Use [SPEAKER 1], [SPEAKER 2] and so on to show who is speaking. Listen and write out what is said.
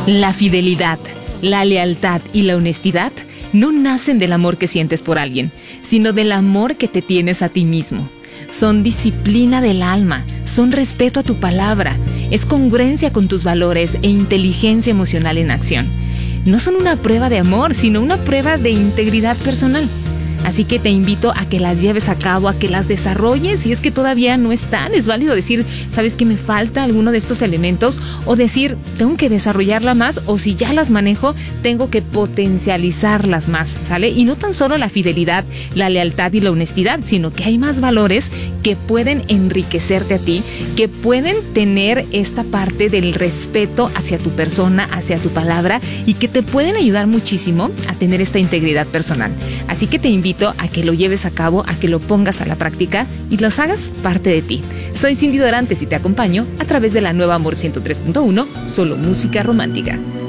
[SPEAKER 1] La fidelidad, la lealtad y la honestidad no nacen del amor que sientes por alguien, sino del amor que te tienes a ti mismo. Son disciplina del alma, son respeto a tu palabra, es congruencia con tus valores e inteligencia emocional en acción. No son una prueba de amor, sino una prueba de integridad personal. Así que te invito a que las lleves a cabo, a que las desarrolles. Si es que todavía no están, es válido decir, ¿sabes que me falta alguno de estos elementos? O decir, tengo que desarrollarla más, o si ya las manejo, tengo que potencializarlas más, ¿sale? Y no tan solo la fidelidad, la lealtad y la honestidad, sino que hay más valores que pueden enriquecerte a ti, que pueden tener esta parte del respeto hacia tu persona, hacia tu palabra, y que te pueden ayudar muchísimo a tener esta integridad personal. Así que te invito a que lo lleves a cabo, a que lo pongas a la práctica y los hagas parte de ti. Soy Cindy Dorantes y te acompaño a través de la nueva Amor 103.1, solo música romántica.